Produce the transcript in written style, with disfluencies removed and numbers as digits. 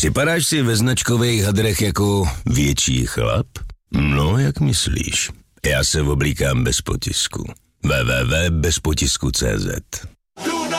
Připadáš si ve značkových hadrech jako větší chlap? No, jak myslíš? Já se oblíkám bez potisku. www.bezpotisku.cz